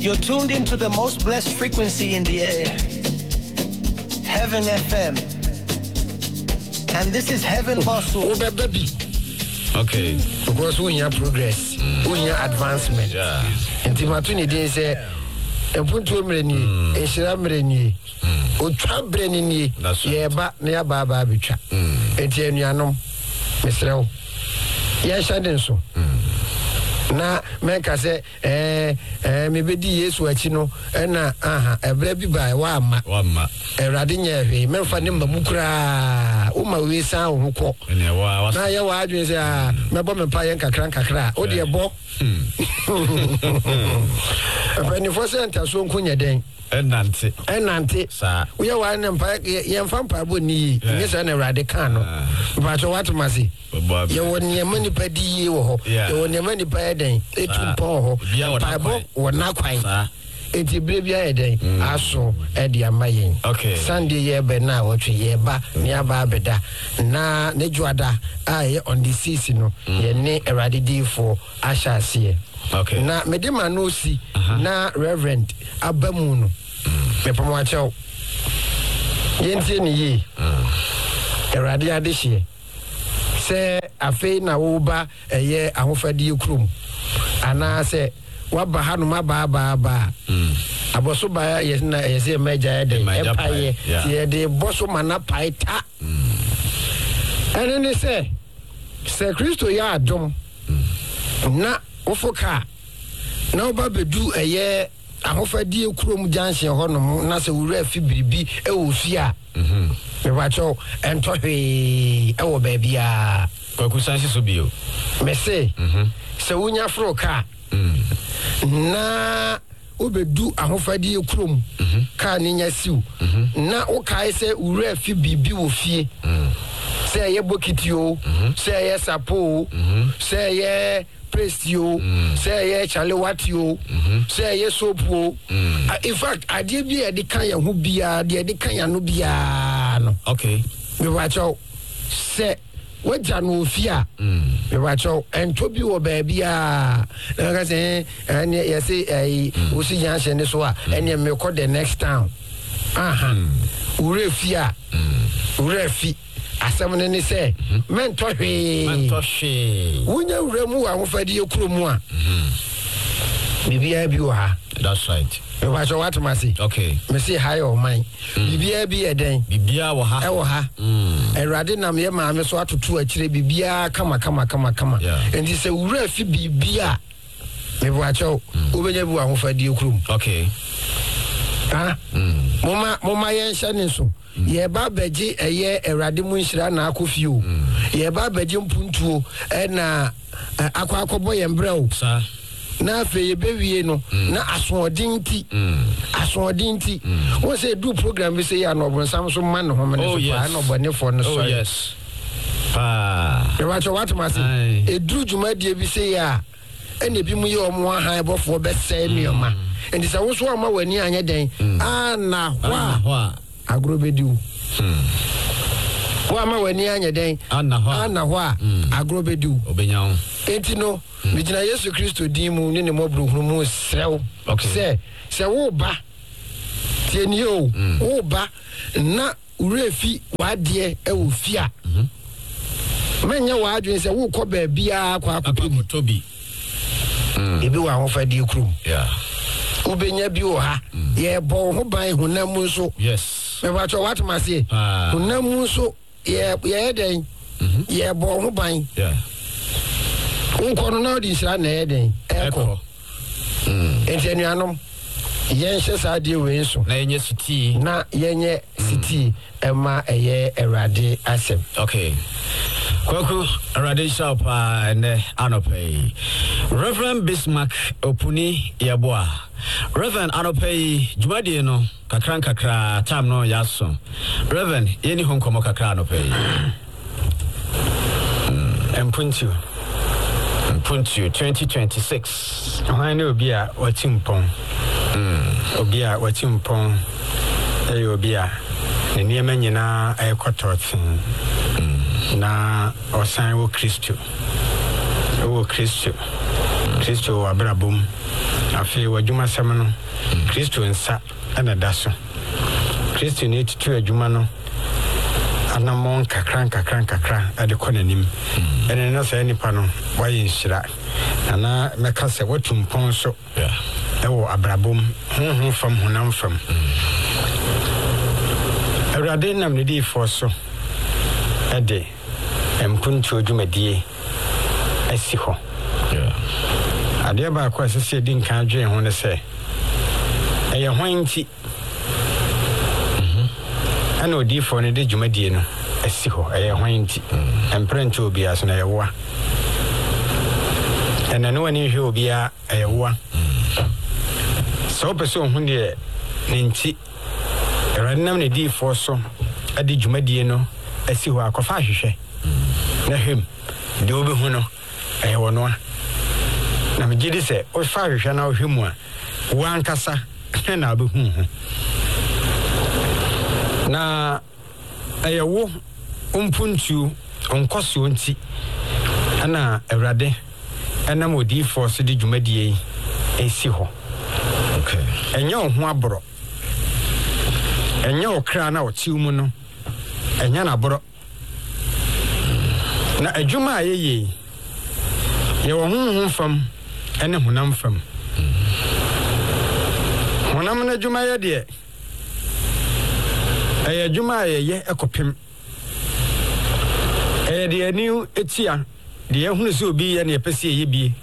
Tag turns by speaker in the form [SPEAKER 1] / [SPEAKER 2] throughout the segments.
[SPEAKER 1] You're tuned into the most blessed frequency in the air, Heaven FM. And this is Heaven Hustle.
[SPEAKER 2] Okay.
[SPEAKER 3] Because we have progress, we have advancement.
[SPEAKER 2] Yeah.
[SPEAKER 3] And Timatuni did say, and put to many, a shramreni, or trabreni, ye ba near Baba Bicha. And Tianiano, Mr. Yes, I didn't so. Na meka se me bedi Yesu achino na ebrebi bai wa ma erade nya hwe me fa ne mbamukura o ma we san ho ko na ye wa adwen se me bo me pa ye kakra o de ebo afani fo se enta so nkunya den enante sa we ya wa ne mpa ye mfa mpa bo ni nye se na erade kan no ba to what masi ye woni mani padi ye wo ho ye woni mani pa den etumpo ho pa bo wona kwan enti brebia eden aso e dia mayen Sunday ye be na wo twe ye ba ne aba abeda na ne juada ye on the 6 no ye ne erade di for ashase na medema no si na reverend abamu no me pomo achew yentie ni yi erade adehye se afi na wo ba eye ahofadi krum ana se waba hanu maba aboso ba ye na ye se meja de epaye ye de boso mana paita ene ne se Kristo ya adom na ofoka na oba bedu eye ahofadi krum janse honom na se wura fi biribi e wo fi a me bacho entohwe e wo ba bia
[SPEAKER 2] kwaku sanse so bio
[SPEAKER 3] me se se wunya froka na obedu ahofadi krum ka ni nya siu na o kai se wura fi bibi wo fie se ye bokitio se ye sapo se ye prestio se ye chalewatio se ye sopo in fact ade bi e de kan ya hu bia de kan ya no bia no me wacho se waja no fia me wacho ento bi wo ba bia na ka se ene ye se wo si jan hye ne so a ene me ko the next town ure fia ure fi asamne ne se mentohwe wonya uremu ahofadi ekromu a bibia bi wo ha
[SPEAKER 2] that's right
[SPEAKER 3] me wacho what masi me say hi o mine bibia bi eden
[SPEAKER 2] bibia wo ha
[SPEAKER 3] e wo ha erade nam ye ma me so atoto akire bibia kama enti se wura fi bibia me wacho obenya bi ahofadi ekromu moma yen hye so ye ba beji eye erade mu nhira na akofio ye ba beji mpuntuo na akwakobo ye mbrɛw na afe ye bewie no na asodinti wo se do program bi se ya no bonsam so man no homene so pa no bonefo no so
[SPEAKER 2] yes
[SPEAKER 3] e wa cho what must e dru juma die bi se ya ene bi mu ye omo han bofo be se nioma enti se wo so ama wani anya den na hwa agrobediu wa ma wani anya den
[SPEAKER 2] ana
[SPEAKER 3] hwa agrobediu
[SPEAKER 2] obenyawo
[SPEAKER 3] enti no bijina Yesu Kristo din mu ne mobru hunu srew se wo ba tieni o wo ba na urefi wade e wo fia menya wa adwen se wo kɔ ba bia kwa
[SPEAKER 2] tobi
[SPEAKER 3] ebi wa ho fa di krum ubenya bi wo ha ye bo ho ban hunam so me ba cho what must hunam so ye den ye bo ho ban unkono na di sra na ye den eko entenuanom yen hye sa de we so
[SPEAKER 2] na yenye city ema eye erade asem kwaku erade shop ene anope Reverend Bismarck Opuni Yeboa Reverend anope jumadi no kakra time no yaso Reverend yeni honkomo kakra anope
[SPEAKER 4] Mpuntu 2026 hwane obi a watimpon obi a ne niema nyina ekototin na osan wo Kristo wa brabom Afi wajuma sem no Kristo nsa ana daso Kristo ne titu adwuma no anamon kakran ade konanim ene na sa nipa no waye nhyira ana meka se watumpon so ewo abrabom honhom fam honam fam Awurade nam ne di fo so ade empuntu adwumadie asi ho ade ba kwa sese din kan dwen ho ne se eye hwanti ana odi fo ne de dwumadie no asi ho eye hwanti emprento obi aso na yewa ena no ani hwe obi a yewa so person hu de nti ranam ne di fo so ade dwumadie no asi ho akofa hwehwe na hwem de obi hu no eye wono na me gidi se o fa hwehwe na o hwemu a wankasa na abehu na ayewo umpuntu onkoso nti ana Awurade ana modi force de dwumadie esi ho enye ho aboro enye okra na otiw mu no enye na aboro na adwuma ayeye ye wo honhom fam ene honam fam honam na adwuma ye de adwuma ayeye ekopem de aniu etia de ehunu se obi ye na epese ye bie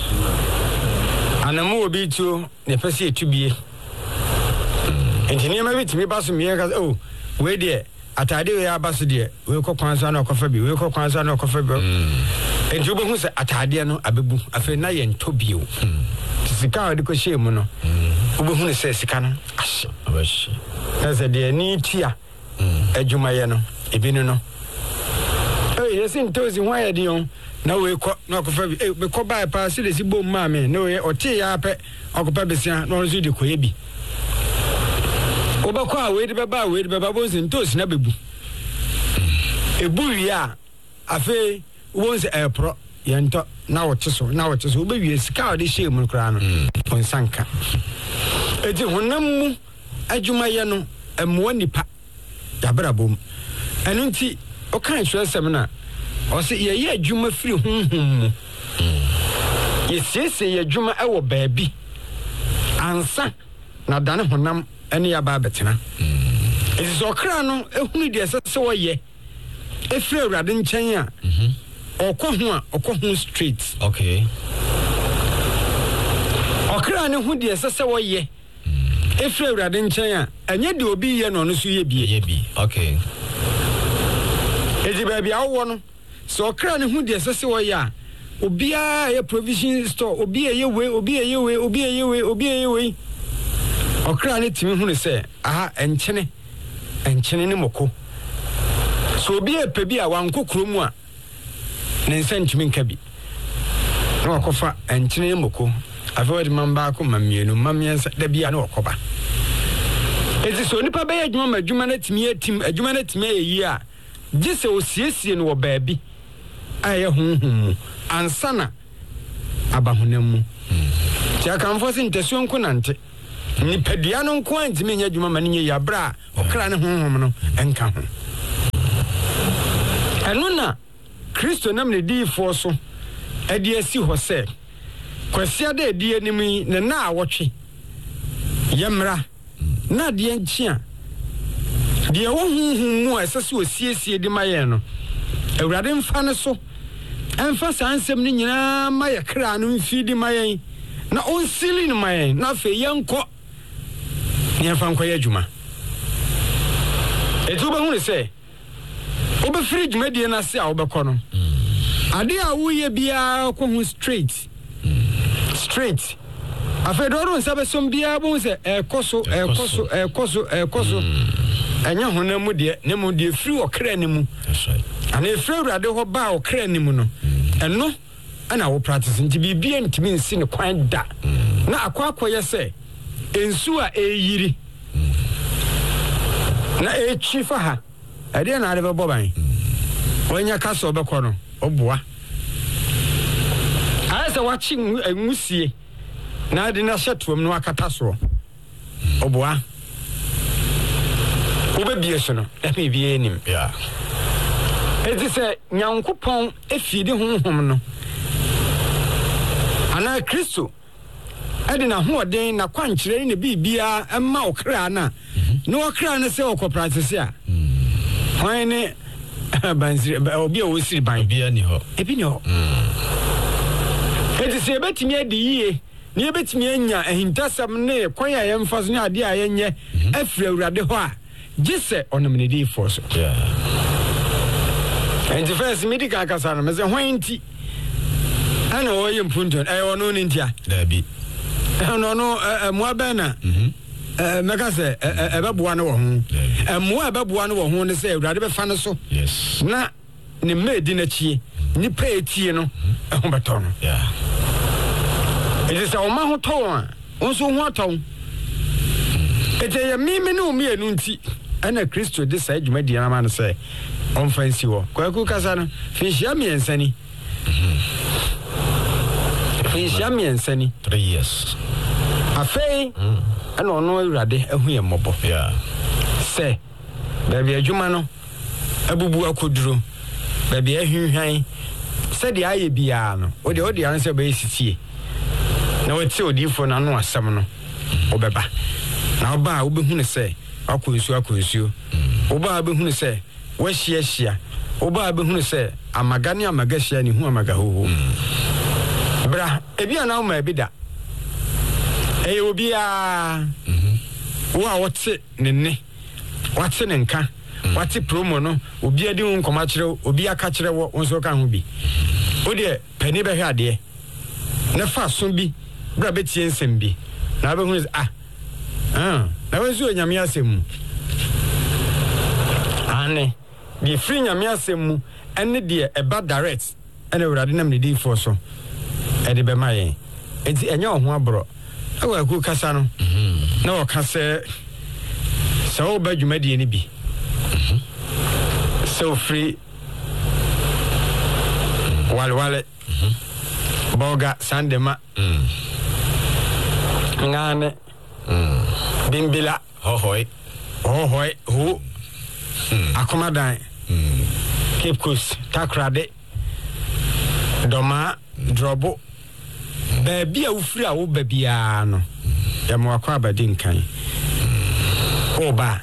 [SPEAKER 4] anamu obi tuo na epese etubie engineer ma bitimi baso miye ka we de atade we abaso de we kokwanso na okofa bi we kokwanso na okofa bi enti obo hu se atade no abebu afa na ye ntobio sika de ko shemu no obo hu se sika no ahye abashi ese de ani tia adwuma ye no ebinu no yesin tozi hwa ye dion na we ko na okofa bi be ko bai pa se de si bom ma me na we oti ya pe okopa besia na onzo de koye bi obakwa we de beba bonsin tozi na bebu ebu wi a afi wonse epro yento na woteso obewie sika ode shemu kra no onsanka eti honam mu adwuma ye no emwo nipa yabra bom enu nti o kan hwesem na o se ye adwuma firi honhom mu ye sese ye adwuma ewo baabi ansa na dane honam ene ya ba betena ezi so kra no ehunu de sese wo ye efiri Awurade nkyɛn a okɔ ho straight okra ne hu de sese wo ye efiri Awurade nkyɛn a enye de obi ye no no so ye bi ezi baby awo no so okra ne hu de sese wo ya obi a ye provision store obi ye we okra ne timi hu ne se aha enkyene ne moko so obi e pebi a wan kokoro mu a ne nsantimi nka bi na wakofa enkyene ne moko afewadi mamba ko mamienu mamiensa da bia na wakoba ezi so nipa be adwuma na timi atim adwuma na timi ayi a gise osiesie no wo baabi aye honhom ansana abahonam mu ti akamfo se ntasuo nko nante nipadua no nko antimi nya adwuma ma ne ya bra okra ne honhom no enka ho enuna Kristo nam ne di fo so ade asi ho se kwasia da adi animi ne na awotwe yemra na de enchia de wo honhom mu asase osiesie di maye no Awurade mfa ne so emfa sansem ni nyina maye kra no mfi di maye na onsili ni maye na fe yenko yemfa nko adwuma etuba hu ne se obe free dwumadie na se a obekọ no ade a wo ye bia ko hu straight afedoro nsabe som bia bo se ekoso anya honam de ne mu de free okra ne mu ana free Awurade ho ba okra ne mu no eno ana wo practice nti bibia ntimi nsi ne kwan da na akwakoye se ensu a eyiri na echifa ha ade na ade bebo ban onya kaso obekọ no oboa asa wachi enwusie na de na hyetom no akata so oboa obebie so no epe bie enim
[SPEAKER 2] yeah
[SPEAKER 4] it is a nyankopon efide honhom no ana Kristo ade na hoɔden na kwankyerɛ ne bibia ɛma okra na no okra na sɛ okopracese a hwan ne banzire obi a wosiri ban
[SPEAKER 2] bia ni hɔ
[SPEAKER 4] ebi ni hɔ edi se betimi adi yie ne betimi anya ahintasam ne kwan a yɛmfa so ne ade a yɛnyɛ afiri awurade hɔ a gise onomnedi force
[SPEAKER 2] yeah
[SPEAKER 4] and the first medical kasana me say hwan nti ana oye mpunton ono ni ntia
[SPEAKER 2] da bi
[SPEAKER 4] no moabana meka se ebeboa no wo ho moa ebeboa no wo ho ne se awurade be fa no so
[SPEAKER 2] yes
[SPEAKER 4] na ne medi na chie ni pa etie no ho beto no
[SPEAKER 2] yeah
[SPEAKER 4] it is o ma ho to a onso ho aton ete ye mimi no mi enu nti ana Kristo de sa adwuma di na ma no se on fancy wo kwaku kasa no finhia miensani finhia miensani
[SPEAKER 2] 3 years
[SPEAKER 4] afei ana ono awurade ahu ye mmobo
[SPEAKER 2] yeah
[SPEAKER 4] se baby adwuma no abubu akoduro baby ahwehwan se de aye bia no odi an se be sitie na wati odifo na no asem no obeba na oba obehu ne se akonsuo oba abehu ne se wahia oba abehu ne se amagane amagahia ne hu amagahoho bra ebia na ma ebida obia wo a wote ne wate ne nka wate promo no obia di nkoma kire obia ka kire wo nso ka ho bi wo de pani be hwe ade ne fa so bi bra betie nsem bi na abehu ne na wenzu nyame asem ane bi free nyame asem mu ene de eba direct ene wurade nam ne di for so ede be maye enti enye ho abro awa ku kasa no na o kasa se o ba dwumade ni bi so free wale boga sandema ngane bimbila
[SPEAKER 2] hohoi
[SPEAKER 4] ho akomadan Cape Coast takrade doma drobo baby a ufiri a wo babia no ya mo akwa abadi nkan oba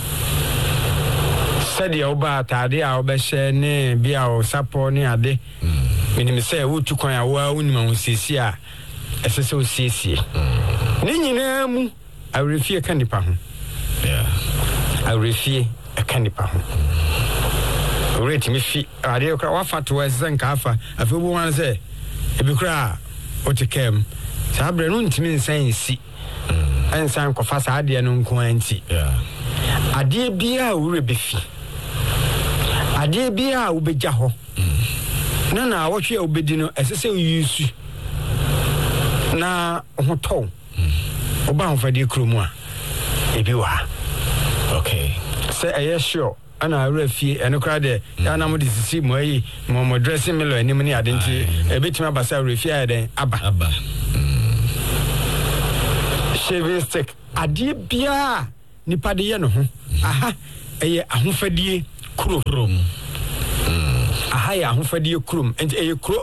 [SPEAKER 4] sadi oba tade a obehye ne bia o sapo ne ade minim se wotu kwan a wo unima wo sisi a esese wo sisi ne nyina mu awrefie ka nipa ho
[SPEAKER 2] yeah
[SPEAKER 4] awrefie ka nipa ho already me fi ade kra wa fato esen ka afa afebu wan se ebi kra otikem sabre no ntimi nsan si ensan kofa sa ade no nko anti
[SPEAKER 2] yeah
[SPEAKER 4] ade bia wure befi ade bia wo beja ho na wohwe obedi no esese yusu na hoto oba honfade kromu a ebi wa
[SPEAKER 2] okay
[SPEAKER 4] say aye sure ana arafie eno kra de ya na mo de sisi mo ayi mo dressing me lo anim ni ade nti ebetima basa arafie ya den aba shaving stick ade bia nipa de ye no ho aha eye ahofadie krom aha ya ahofadie krom enti eye kro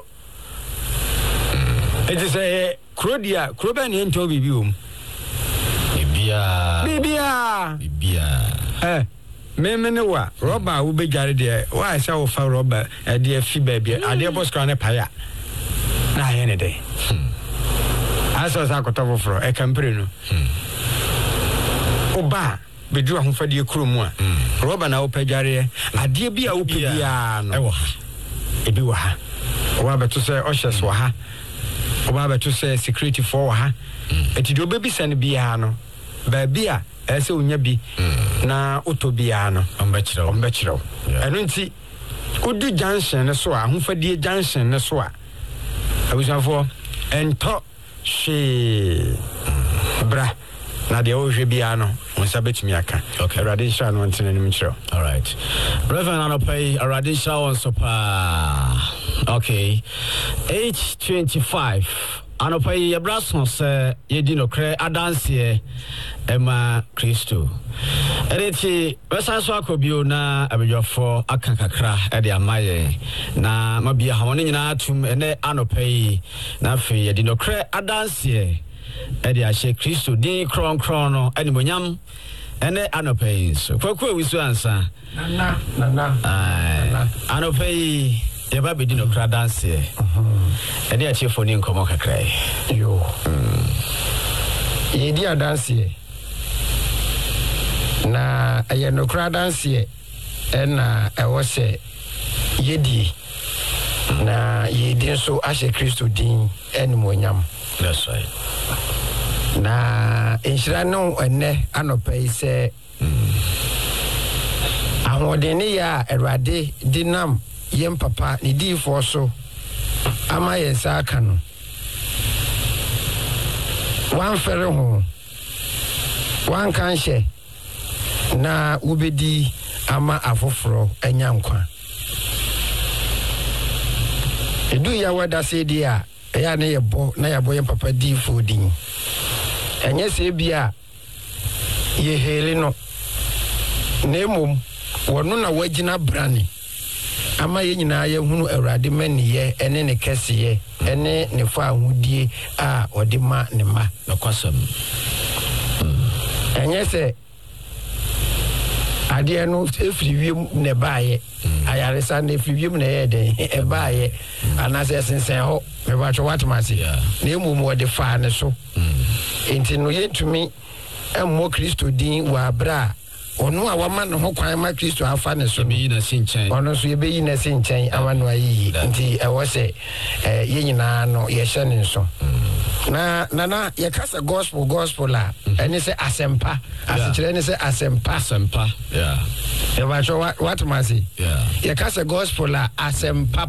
[SPEAKER 4] enti say kro dia kro ba ne ento bibi om bibia memene wa roba wo begare de wa sha wo fa roba de afi baabi ade boss kra ne paya na ye ne de asa sa koto fro e kampre no oba bedu ahofadie krom a roba na wo pagare ade bia wo pebia no
[SPEAKER 2] e wo ha
[SPEAKER 4] ebi wo ha wa beto se oshes wo ha oba beto se security for wo ha eti do bebi sane bia no baabia ese onya bi na otobia no ombechiro eno nti odu junction ne so a ahofadie junction ne so a abusafo ento she bra na de ohwe bia no onsa betumi aka
[SPEAKER 2] okay
[SPEAKER 4] radisha no ntene nim chiro
[SPEAKER 2] all right Reverend Anopai radisha on sopa okay 8:25 Anopai Yabrason se Yedino Cre Adansie Emma Christo. Ereti Wesa Swakobio na Abijofo Akankakra Edi Amaye na Mabia Hawani na Tum ene Anopai na Fe Yedino Cre Adansie Edi Ashe Christo Din Krono Animonyam ene Anopai so Kwakwe wisu ansa
[SPEAKER 3] Nana
[SPEAKER 2] Anopai Yeba Bedino Cre Adansie Edi Ache Foni Nkomo kakra
[SPEAKER 3] yo Yedi Adansie na ayeno kra dansie na ewose yedi na yedi so ashe Kristo din enimonyam.
[SPEAKER 2] That's right.
[SPEAKER 3] Na enhira no enne anopai se ahodeni ya Awurade dinam yem papa ni difo so ama yensa aka no wan fere ho wan kanhye na ubedi ama afoforo enyankwa edu ya wada se dia ya na yebo na yabo yem papa difo din enye se bia ye hele no nemom wono na wagina brani ama ye nyina ye hunu Awurade maniye ene ne kesiye ene ne fa ahudie a ode ma ne ma
[SPEAKER 2] na kwasam
[SPEAKER 3] enye se ade no efriwiem ne baaye ayaresa ne efriwiem ne ye den e baaye anase sensen ho me ba twa watmasi na emum wode fa ne so enti no yentumi emmo Kristo din wa bra ono a wama ne ho kwan ma Kristo afa ne so
[SPEAKER 2] be na sinchen
[SPEAKER 3] ono so ye be na sinchen awano ayi nti e wo se ye nyina no ye hye ne so na ye kasa gospel la eni se asempa asichire ni se asempa
[SPEAKER 2] yeah
[SPEAKER 3] e ba cho what masi
[SPEAKER 2] yeah
[SPEAKER 3] ye kasa gospel la asempa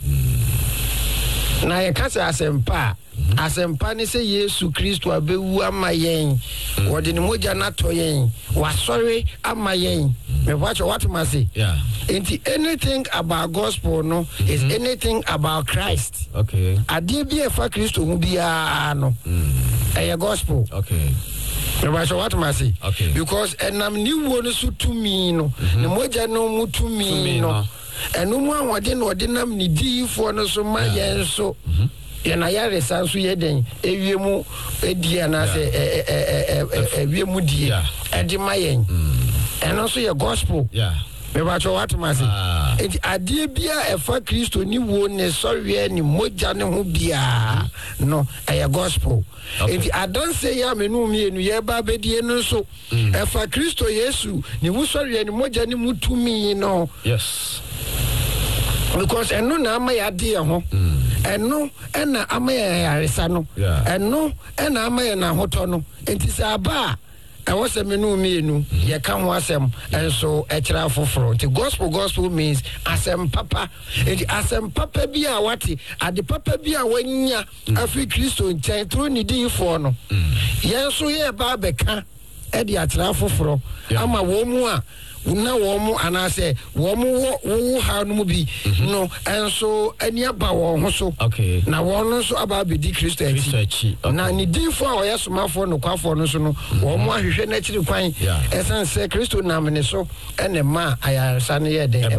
[SPEAKER 3] na ye kasa asempa asempa ni se Yesu Kristo abewu ama yen wodi ni moja na to yen wasori ama yen me watch what masi
[SPEAKER 2] yeah
[SPEAKER 3] anything about gospel no is anything about Christ.
[SPEAKER 2] Okay.
[SPEAKER 3] Ade bia fa Kristo hu bia no gospel.
[SPEAKER 2] Okay.
[SPEAKER 3] Remember what masi?
[SPEAKER 2] Okay.
[SPEAKER 3] Because enam ni wo no so tumi no ne moja no mutumi no enu mu anwade no ordinam ni difo no so ma yen so na yare sansu yeden ewiemu edia na se ewiemu die edi ma yen eno so ye gospel.
[SPEAKER 2] Yeah.
[SPEAKER 3] Me ba cho what masi ade bia efa Kristo ni wo ne soriye ni moja ne ho bia no gospel. Enti adon say ya menu mienu ye ba bedie no so efa Kristo Yesu ni wo soriye ni moja ni mutumi no.
[SPEAKER 2] Yes.
[SPEAKER 3] Because eno na ama ya de ho eno ena ama ya yaresa no eno ena ama ya na hoto no enti sa ba awose menu mienu ye ka ho asem enso ekira foforo the gospel means asem papa enti asem papa bia wati ade papa bia wanya afi Kristo nchen tro ni dinfo no yenso ye ba beka e de atira foforo ama wo mu a na wo mu anase wo mu wo ha no mu bi no enso ani aba wo ho so na wo no so aba be di Kristo achi na ni dinfo a wo yesomafo no kwafo no so no wo mu ahwehwe na chiri kwan esan se Kristo nam ne so ene ma ayaresa no ye den